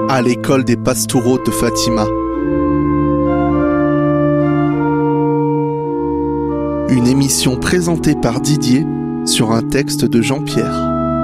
à l'école des Pastoureaux de Fatima. Une émission présentée par Didier sur un texte de Jean-Pierre.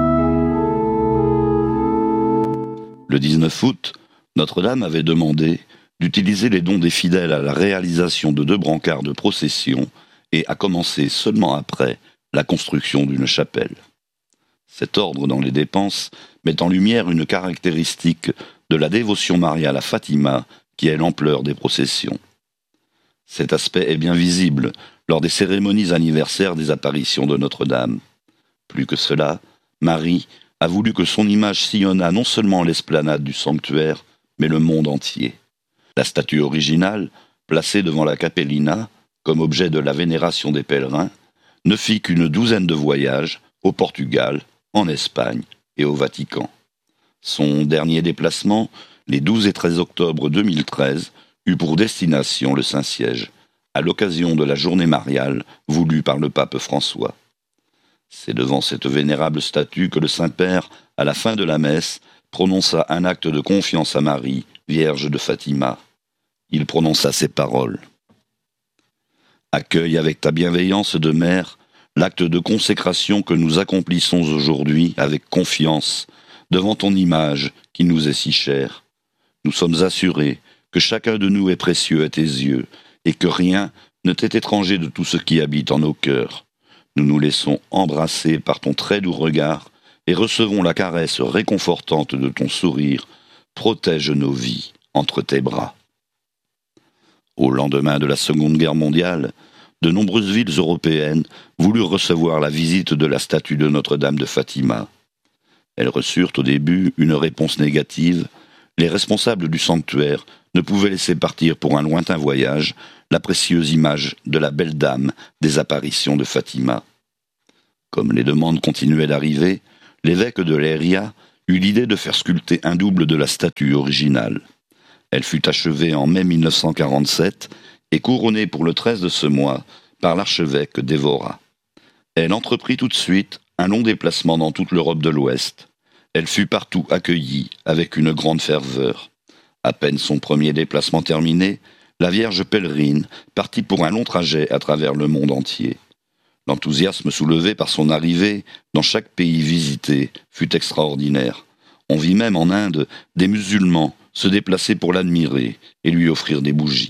Le 19 août, Notre-Dame avait demandé d'utiliser les dons des fidèles à la réalisation de 2 brancards de procession et a commencé seulement après la construction d'une chapelle. Cet ordre dans les dépenses met en lumière une caractéristique de la dévotion mariale à Fatima qui est l'ampleur des processions. Cet aspect est bien visible lors des cérémonies anniversaires des apparitions de Notre-Dame. Plus que cela, Marie a voulu que son image sillonnât non seulement l'esplanade du sanctuaire, mais le monde entier. La statue originale, placée devant la Capellina, comme objet de la vénération des pèlerins, ne fit qu'une 12aine de voyages au Portugal, en Espagne et au Vatican. Son dernier déplacement, les 12 et 13 octobre 2013, eut pour destination le Saint-Siège, à l'occasion de la journée mariale voulue par le pape François. C'est devant cette vénérable statue que le Saint-Père, à la fin de la messe, prononça un acte de confiance à Marie, Vierge de Fatima. Il prononça ces paroles. « Accueille avec ta bienveillance de mère l'acte de consécration que nous accomplissons aujourd'hui avec confiance devant ton image qui nous est si chère. Nous sommes assurés que chacun de nous est précieux à tes yeux et que rien ne t'est étranger de tout ce qui habite en nos cœurs. Nous nous laissons embrasser par ton très doux regard et recevons la caresse réconfortante de ton sourire. Protège nos vies entre tes bras. » Au lendemain de la Seconde Guerre mondiale, de nombreuses villes européennes voulurent recevoir la visite de la statue de Notre-Dame de Fatima. Elles reçurent au début une réponse négative. Les responsables du sanctuaire ne pouvaient laisser partir pour un lointain voyage la précieuse image de la belle dame des apparitions de Fatima. Comme les demandes continuaient d'arriver, l'évêque de Leiria eut l'idée de faire sculpter un double de la statue originale. Elle fut achevée en mai 1947 et couronnée pour le 13 de ce mois par l'archevêque d'Évora. Elle entreprit tout de suite un long déplacement dans toute l'Europe de l'Ouest. Elle fut partout accueillie avec une grande ferveur. À peine son premier déplacement terminé, la Vierge pèlerine partit pour un long trajet à travers le monde entier. L'enthousiasme soulevé par son arrivée dans chaque pays visité fut extraordinaire. On vit même en Inde des musulmans se déplacer pour l'admirer et lui offrir des bougies.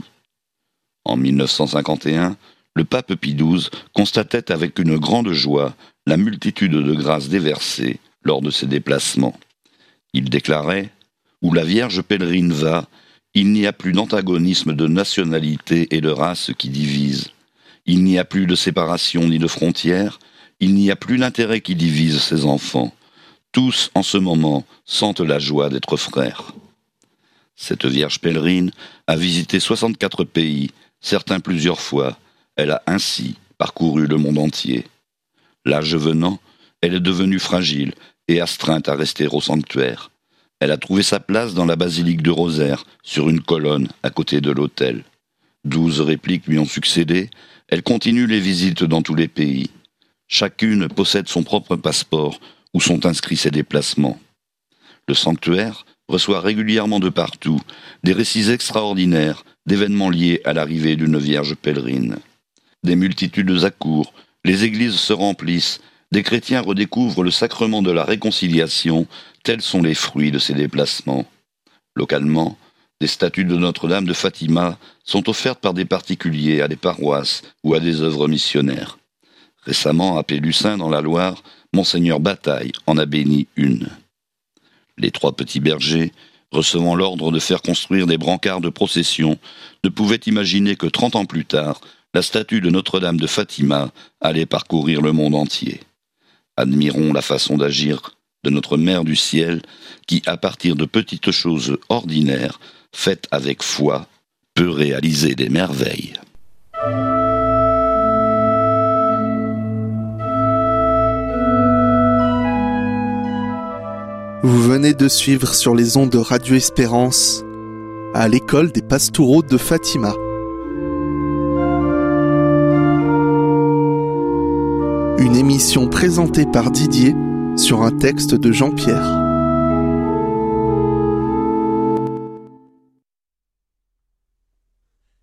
En 1951, le pape Pie XII constatait avec une grande joie la multitude de grâces déversées lors de ses déplacements. Il déclarait « Où la Vierge pèlerine va, il n'y a plus d'antagonisme de nationalité et de race qui divise. Il n'y a plus de séparation ni de frontières, il n'y a plus d'intérêt qui divise ses enfants. Tous, en ce moment, sentent la joie d'être frères. » Cette Vierge pèlerine a visité 64 pays, certains plusieurs fois. Elle a ainsi parcouru le monde entier. L'âge venant, elle est devenue fragile et astreinte à rester au sanctuaire. Elle a trouvé sa place dans la basilique du Rosaire, sur une colonne à côté de l'autel. 12 répliques lui ont succédé. Elle continue les visites dans tous les pays. Chacune possède son propre passeport où sont inscrits ses déplacements. Le sanctuaire reçoit régulièrement de partout des récits extraordinaires d'événements liés à l'arrivée d'une Vierge pèlerine. Des multitudes accourent, les églises se remplissent, des chrétiens redécouvrent le sacrement de la réconciliation, tels sont les fruits de ces déplacements. Localement, des statues de Notre-Dame de Fatima sont offertes par des particuliers à des paroisses ou à des œuvres missionnaires. Récemment, à Pélussin, dans la Loire, Monseigneur Bataille en a béni une. Les 3 petits bergers, recevant l'ordre de faire construire des brancards de procession, ne pouvaient imaginer que 30 ans plus tard, la statue de Notre-Dame de Fatima allait parcourir le monde entier. Admirons la façon d'agir de notre Mère du Ciel qui, à partir de petites choses ordinaires, faites avec foi, peut réaliser des merveilles. Vous venez de suivre sur les ondes de Radio Espérance à l'école des Pastoureaux de Fatima. Une émission présentée par Didier sur un texte de Jean-Pierre.